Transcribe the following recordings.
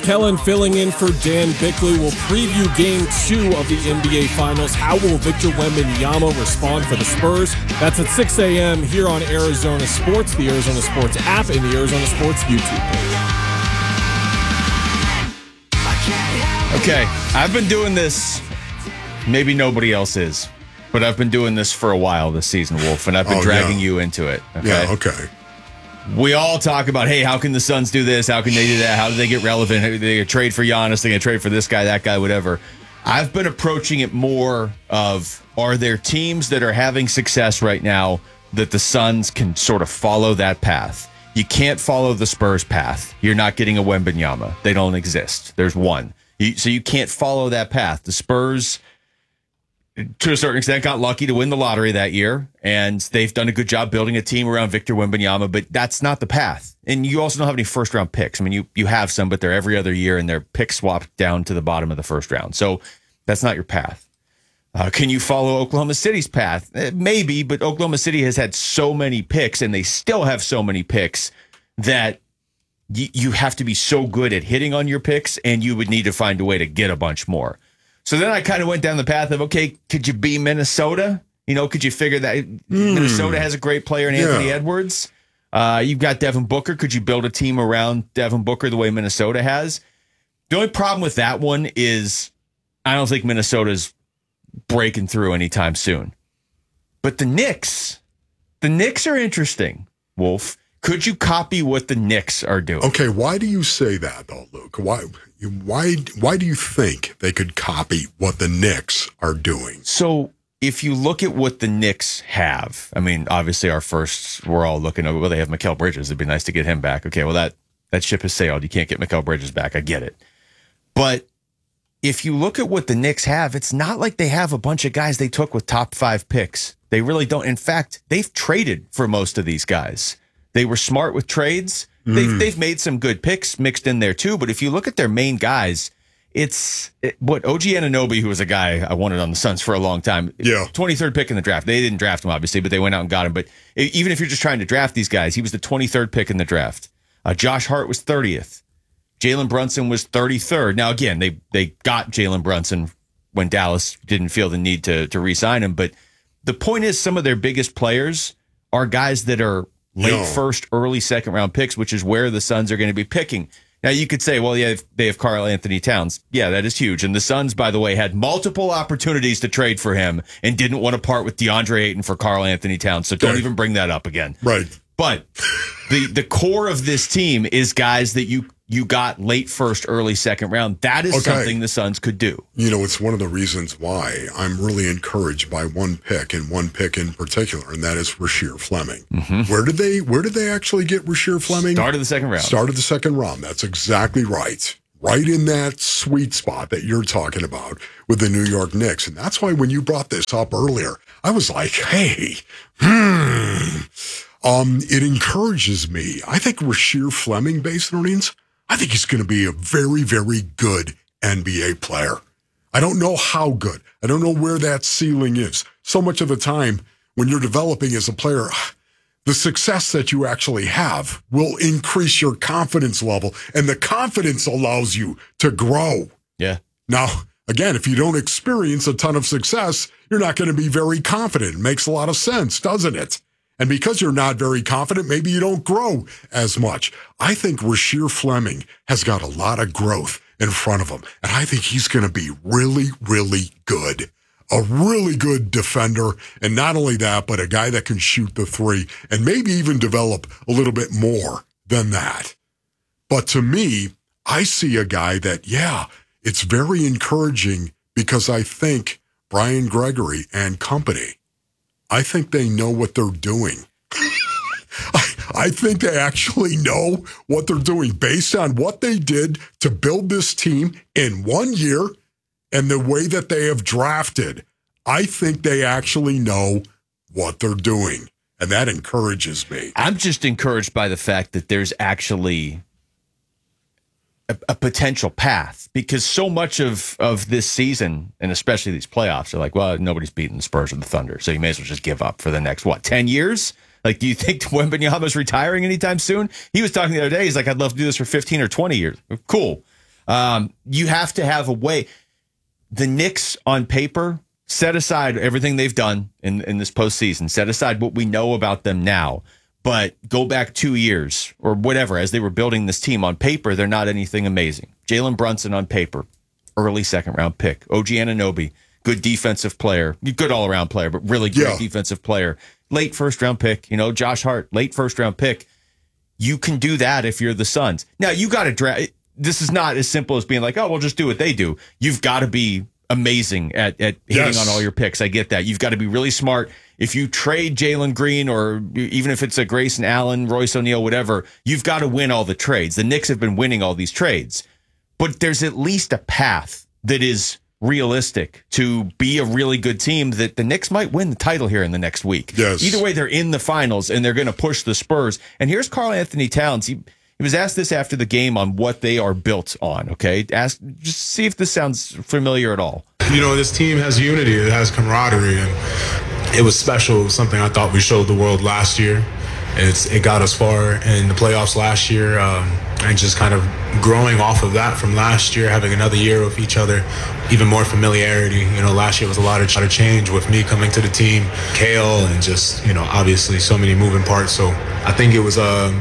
Kellen filling in for Dan Bickley. We'll preview Game 2 of the NBA Finals. How will Victor Wembanyama respond for the Spurs? That's at 6 a.m. here on Arizona Sports, the Arizona Sports app, and the Arizona Sports YouTube page. Okay, I've been doing this. Maybe nobody else is, but I've been doing this for a while this season, Wolf, and I've been dragging you into it. Okay? Yeah, okay. We all talk about, hey, how can the Suns do this? How can they do that? How do they get relevant? Are they going to trade for Giannis? They're going to trade for this guy, that guy, whatever. I've been approaching it more of, are there teams that are having success right now that the Suns can sort of follow that path? You can't follow the Spurs path. You're not getting a Wembanyama. They don't exist. There's one. So you can't follow that path. The Spurs, to a certain extent, got lucky to win the lottery that year, and they've done a good job building a team around Victor Wembanyama, but that's not the path. And you also don't have any first-round picks. I mean, you have some, but they're every other year, and they're pick swapped down to the bottom of the first round. So that's not your path. Can you follow Oklahoma City's path? Maybe, but Oklahoma City has had so many picks, and they still have so many picks that you have to be so good at hitting on your picks, and you would need to find a way to get a bunch more. So then I kind of went down the path of, okay, could you be Minnesota? You know, could you figure that Minnesota has a great player in Anthony Edwards? You've got Devin Booker. Could you build a team around Devin Booker the way Minnesota has? The only problem with that one is I don't think Minnesota's breaking through anytime soon. But the Knicks are interesting, Wolf. Could you copy what the Knicks are doing? Okay, why do you say that, though, Luke? Why do you think they could copy what the Knicks are doing? So if you look at what the Knicks have, I mean, obviously our first, we're all looking at, well, they have Mikal Bridges. It'd be nice to get him back. Okay, well, that ship has sailed. You can't get Mikal Bridges back. I get it. But if you look at what the Knicks have, it's not like they have a bunch of guys they took with top 5 picks. They really don't. In fact, they've traded for most of these guys. They were smart with trades. They've made some good picks mixed in there too. But if you look at their main guys, what OG Anunoby, who was a guy I wanted on the Suns for a long time. 23rd pick in the draft. They didn't draft him, obviously, but they went out and got him. But even if you're just trying to draft these guys, he was the 23rd pick in the draft. Josh Hart was 30th. Jalen Brunson was 33rd. Now, again, they got Jalen Brunson when Dallas didn't feel the need to re-sign him. But the point is, some of their biggest players are guys that are late first, early second round picks, which is where the Suns are going to be picking. Now, you could say, well, yeah, they have Karl Anthony Towns. Yeah, that is huge. And the Suns, by the way, had multiple opportunities to trade for him and didn't want to part with DeAndre Ayton for Karl Anthony Towns. So don't even bring that up again. Right. But the core of this team is guys that you got late first, early second round. That is something the Suns could do. You know, it's one of the reasons why I'm really encouraged by one pick in particular, and that is Rasheer Fleming. Mm-hmm. Where did they actually get Rasheer Fleming? Start of the second round. That's exactly right. Right in that sweet spot that you're talking about with the New York Knicks. And that's why when you brought this up earlier, I was like, hey, it encourages me. I think Rasheer Fleming, base earnings, I think he's going to be a very, very good NBA player. I don't know how good. I don't know where that ceiling is. So much of the time when you're developing as a player, the success that you actually have will increase your confidence level, and the confidence allows you to grow. Yeah. Now, again, if you don't experience a ton of success, you're not going to be very confident. It makes a lot of sense, doesn't it? And because you're not very confident, maybe you don't grow as much. I think Rasheer Fleming has got a lot of growth in front of him. And I think he's going to be really, really good. A really good defender. And not only that, but a guy that can shoot the three and maybe even develop a little bit more than that. But to me, I see a guy that, it's very encouraging because I think Brian Gregory and company, I think they know what they're doing. I think they actually know what they're doing based on what they did to build this team in 1 year and the way that they have drafted. I think they actually know what they're doing, and that encourages me. I'm just encouraged by the fact that there's actually a potential path, because so much of this season, and especially these playoffs, are like, well, nobody's beating the Spurs or the Thunder, so you may as well just give up for the next, 10 years? Like, do you think Wembanyama's retiring anytime soon? He was talking the other day, he's like, I'd love to do this for 15 or 20 years. Cool. You have to have a way. The Knicks on paper, set aside everything they've done in this postseason, set aside what we know about them now, but go back 2 years or whatever, as they were building this team on paper, they're not anything amazing. Jalen Brunson on paper, early second-round pick. OG Anunoby, good defensive player, good all-around player, but really great defensive player. Late first-round pick, Josh Hart, late first-round pick. You can do that if you're the Suns. Now, you got to draft. This is not as simple as being like, oh, we'll just do what they do. You've got to be amazing at hitting on all your picks. I get that. You've got to be really smart. If you trade Jalen Green, or even if it's a Grayson Allen, Royce O'Neal, whatever, you've got to win all the trades. The Knicks have been winning all these trades. But there's at least a path that is realistic to be a really good team that the Knicks might win the title here in the next week. Yes. Either way, they're in the finals, and they're going to push the Spurs. And here's Karl Anthony Towns. He was asked this after the game on what they are built on, okay? Just see if this sounds familiar at all. This team has unity. It has camaraderie, and it was special. It was something I thought we showed the world last year. It got us far in the playoffs last year, and just kind of growing off of that from last year, having another year with each other, even more familiarity. Last year was a lot of change with me coming to the team, Kale, and just, obviously so many moving parts. So I think it was,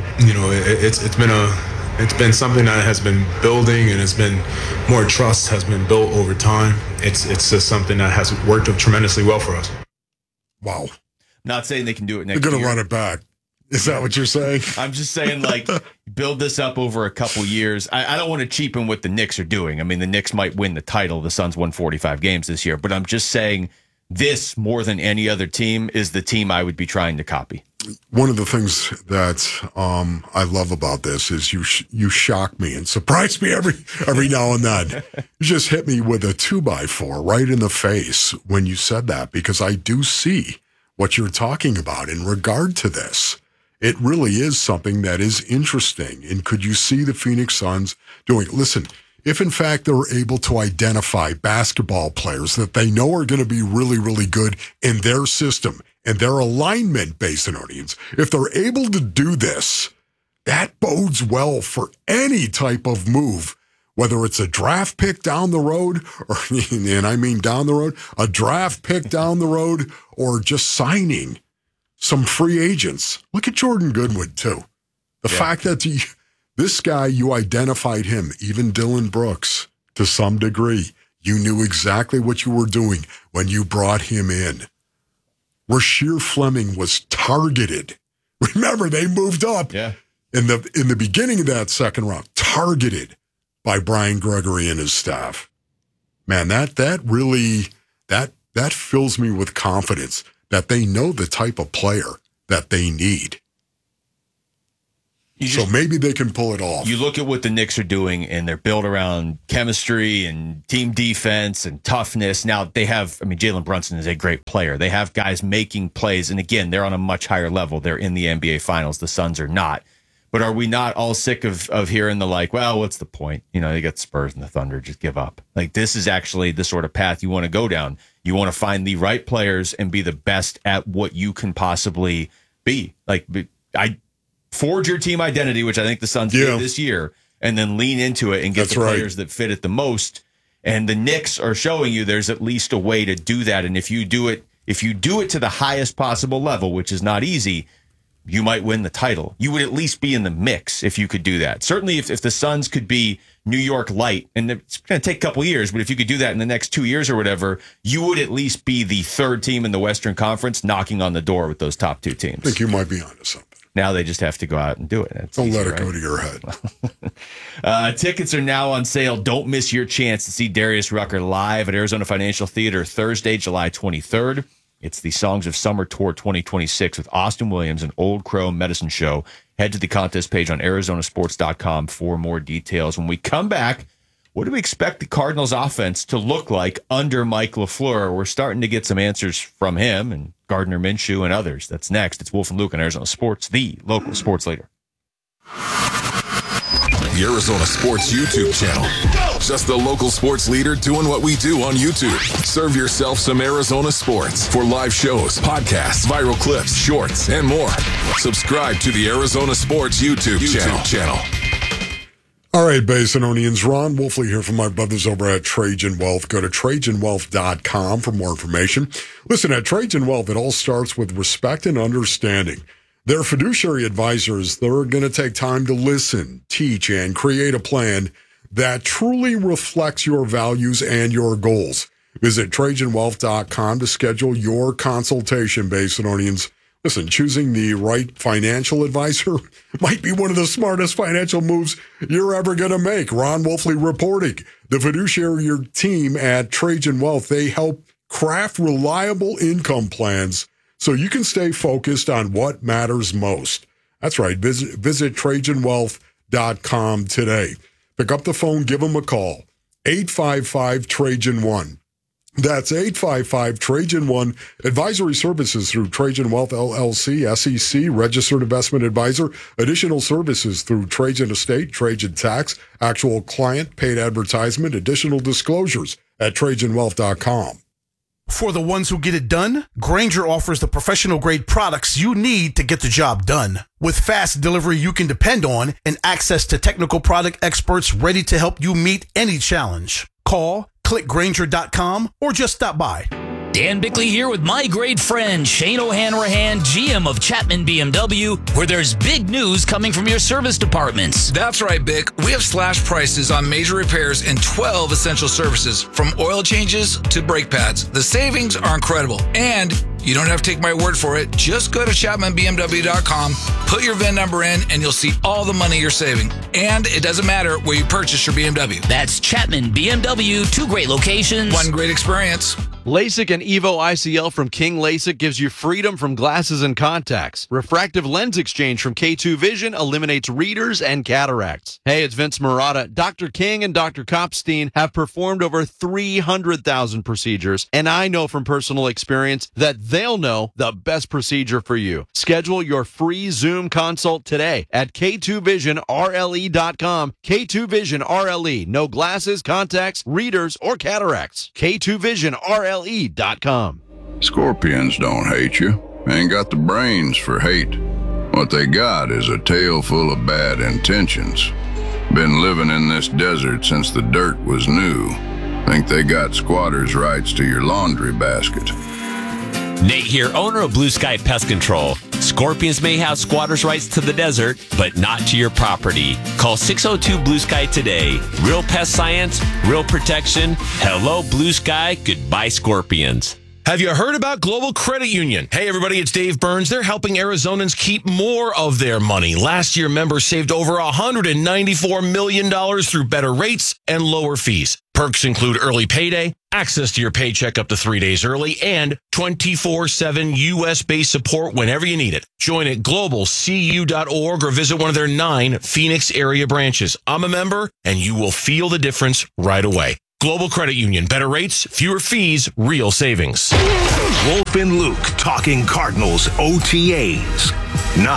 it's been something that has been building, and it's been more trust has been built over time. It's just something that has worked tremendously well for us. Wow. Not saying they can do it next year. They're going to run it back. Is that what you're saying? I'm just saying, build this up over a couple years. I don't want to cheapen what the Knicks are doing. I mean, the Knicks might win the title. The Suns won 45 games this year. But I'm just saying this, more than any other team, is the team I would be trying to copy. One of the things that I love about this is you shock me and surprise me every now and then. You just hit me with a 2x4 right in the face when you said that, because I do see what you're talking about in regard to this. It really is something that is interesting. And could you see the Phoenix Suns doing? Listen, if in fact they're able to identify basketball players that they know are going to be really, really good in their system and their alignment, Basinonians, if they're able to do this, that bodes well for any type of move, whether it's a draft pick down the road, and I mean down the road, a draft pick down the road, or just signing some free agents. Look at Jordan Goodwin, too. The fact that this guy, you identified him, even Dylan Brooks, to some degree. You knew exactly what you were doing when you brought him in. Rasheer Fleming was targeted. Remember, they moved up in the beginning of that second round, targeted by Brian Gregory and his staff. Man, that really fills me with confidence that they know the type of player that they need. So maybe they can pull it off. You look at what the Knicks are doing, and they're built around chemistry and team defense and toughness. Now, they have, Jalen Brunson is a great player. They have guys making plays, and again, they're on a much higher level. They're in the NBA Finals. The Suns are not. But are we not all sick of hearing the well, what's the point? They got Spurs and the Thunder, just give up. This is actually the sort of path you want to go down. You want to find the right players and be the best at what you can possibly be. Forge your team identity, which I think the Suns did this year, and then lean into it and get players that fit it the most. And the Knicks are showing you there's at least a way to do that. And if you do it to the highest possible level, which is not easy, you might win the title. You would at least be in the mix if you could do that. Certainly if the Suns could be New York light, and it's going to take a couple of years, but if you could do that in the next 2 years or whatever, you would at least be the third team in the Western Conference knocking on the door with those top two teams. I think you might be onto something. Now they just have to go out and do it. Don't let it go to your head. Tickets are now on sale. Don't miss your chance to see Darius Rucker live at Arizona Financial Theater Thursday, July 23rd. It's the Songs of Summer Tour 2026 with Austin Williams and Old Crow Medicine Show. Head to the contest page on Arizonasports.com for more details. When we come back, what do we expect the Cardinals offense to look like under Mike LaFleur? We're starting to get some answers from him and Gardner Minshew and others. That's next. It's Wolf and Luke on Arizona Sports, the local sports leader. The Arizona Sports YouTube channel. Just the local sports leader doing what we do on YouTube. Serve yourself some Arizona sports for live shows, podcasts, viral clips, shorts, and more. Subscribe to the Arizona Sports YouTube channel. All right, Basinonians, Ron Wolfley here from my brothers over at Trajan Wealth. Go to TrajanWealth.com for more information. Listen, at Trajan Wealth, it all starts with respect and understanding. Their fiduciary advisors, they're going to take time to listen, teach, and create a plan that truly reflects your values and your goals. Visit TrajanWealth.com to schedule your consultation, Basinonians. Listen, choosing the right financial advisor might be one of the smartest financial moves you're ever going to make. Ron Wolfley reporting. The fiduciary team at Trajan Wealth, they help craft reliable income plans so you can stay focused on what matters most. That's right. Visit TrajanWealth.com today. Pick up the phone, give them a call. 855-TRAJAN-1. That's 855-TRAJAN-1. Advisory services through Trajan Wealth LLC, SEC, registered investment advisor. Additional services through Trajan Estate, Trajan Tax, actual client, paid advertisement. Additional disclosures at TrajanWealth.com. For the ones who get it done, Grainger offers the professional-grade products you need to get the job done. With fast delivery you can depend on and access to technical product experts ready to help you meet any challenge. Call, click Grainger.com, or just stop by. Dan Bickley here with my great friend Shane O'Hanrahan, GM of Chapman BMW, where there's big news coming from your service departments. That's right, Bick. We have slashed prices on major repairs and 12 essential services, from oil changes to brake pads. The savings are incredible, and you don't have to take my word for it. Just go to ChapmanBMW.com, put your VIN number in, and you'll see all the money you're saving. And it doesn't matter where you purchase your BMW. That's Chapman BMW, 2 great locations, 1 great experience. LASIK and EVO ICL from King LASIK gives you freedom from glasses and contacts. Refractive lens exchange from K2 Vision eliminates readers and cataracts. Hey, it's Vince Marotta. Dr. King and Dr. Kopstein have performed over 300,000 procedures, and I know from personal experience that they'll know the best procedure for you. Schedule your free Zoom consult today at K2VisionRLE.com. K2 Vision RLE. No glasses, contacts, readers, or cataracts. K2VisionRLE.com. Scorpions don't hate you. Ain't got the brains for hate. What they got is a tail full of bad intentions. Been living in this desert since the dirt was new. Think they got squatters' rights to your laundry basket. Nate here, owner of Blue Sky Pest Control. Scorpions may have squatters' rights to the desert, but not to your property. Call 602 Blue Sky today. Real pest science, real protection. Hello, Blue Sky. Goodbye, Scorpions. Have you heard about Global Credit Union? Hey, everybody, it's Dave Burns. They're helping Arizonans keep more of their money. Last year, members saved over $194 million through better rates and lower fees. Perks include early payday, access to your paycheck up to 3 days early, and 24/7 U.S.-based support whenever you need it. Join at globalcu.org or visit one of their 9 Phoenix area branches. I'm a member, and you will feel the difference right away. Global Credit Union. Better rates, fewer fees, real savings. Wolf and Luke talking Cardinals OTAs. Not